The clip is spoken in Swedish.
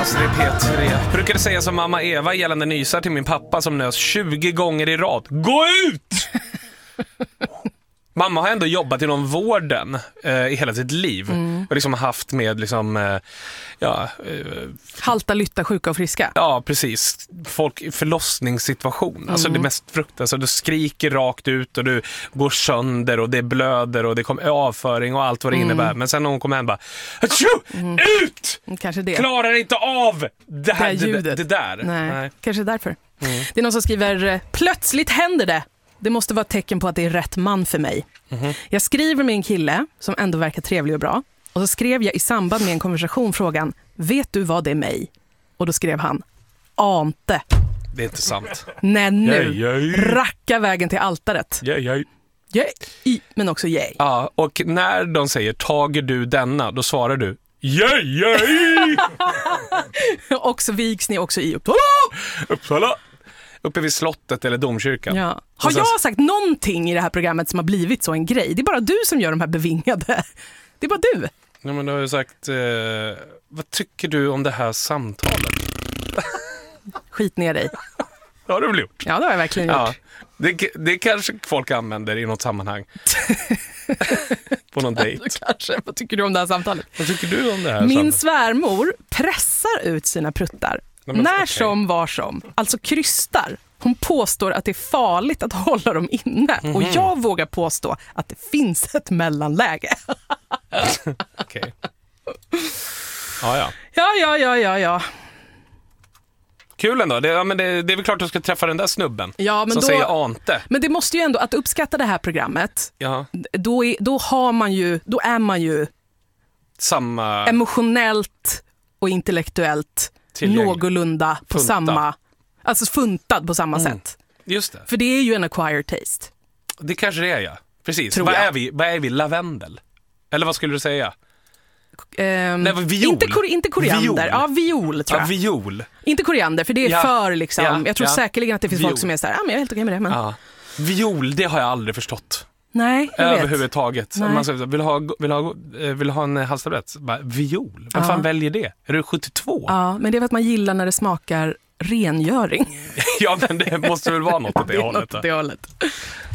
Astrid P3. Brukade säga som mamma Eva gällande nysar till min pappa som nös 20 gånger i rad. Gå ut! Mamma har ändå jobbat inom vården i hela sitt liv. Och liksom haft med liksom, halta, lytta, sjuka och friska. Ja, precis. Folk i förlossningssituation. Alltså det mest fruktansvärda. Du skriker rakt ut och du går sönder och det blöder och det kommer avföring och allt vad det innebär. Men sen när hon kommer hem bara ut! Kanske det. Klarar inte av det här ljudet. det där. Nej. Kanske därför. Det är någon som skriver, plötsligt händer det. Det måste vara ett tecken på att det är rätt man för mig. Jag skriver med en kille som ändå verkar trevlig och bra. Och så skrev jag i samband med en konversation frågan, vet du vad det är mig? Och då skrev han, ante. Det är inte sant. Nej, nu. Racka vägen till altaret. Men också yay. Ja, och när de säger, tager du denna? Då svarar du, Och så viks ni också i Uppsala. Uppe vid slottet eller domkyrkan. Ja. Har jag sagt någonting i det här programmet som har blivit så en grej? Det är bara du som gör de här bevingade. Det är bara du. Ja, men du har ju sagt, vad tycker du om det här samtalet? Skit ner dig. Det har du väl gjort? Ja, det har jag verkligen gjort. Det kanske folk använder i något sammanhang. På någon dejt. Kanske. Vad tycker du om det här samtalet? Vad tycker du om det här Min samtalet? svärmor pressar ut sina pruttar. När som var som. Alltså krystar. Hon påstår att det är farligt att hålla dem inne. Och jag vågar påstå att det finns ett mellanläge. Okej. Ja. Ja. Kul ändå. Det är väl klart att du ska träffa den där snubben men som säger ante. Men det måste ju ändå, att uppskatta det här programmet, då är man ju samma emotionellt och intellektuellt någorlunda på samma, alltså funtad på samma sätt. Just det. För det är ju en acquired taste. Det kanske det är, ja. Precis. Vad är vi? Lavendel? Eller vad skulle du säga? Nej, viol. Inte koriander. Viol. Ja, viol tror jag. Ja, viol. Inte koriander, för det är för liksom. Jag tror säkerligen att det finns viol. folk som är så här, men jag är helt okej med det. Men... Ja. Viol, det har jag aldrig förstått. Nej, jag vet. Överhuvudtaget. Man säger, vill ha en halstablett? Viol? Vem fan väljer det? Är du 72? Ja, men det är för att man gillar när det smakar rengöring. Ja, men det måste väl vara något åt det hållet. Det hållet.